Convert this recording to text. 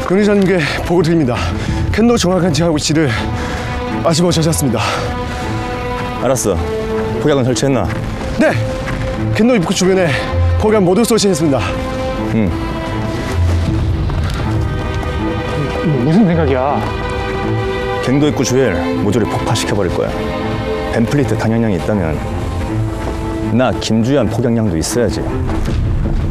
용의자님께 보고 드립니다. 캔도 정확한 지하 위치를 아시고 찾았습니다. 알았어. 폭약은 설치했나? 네! 캔도 입구 주변에 폭약 모두 설치했습니다. 무슨 생각이야? 갱도 입구 주위를 모조리 폭파시켜버릴 거야. 벤플리트 탄약량이 있다면 나 김주현 폭약량도 있어야지.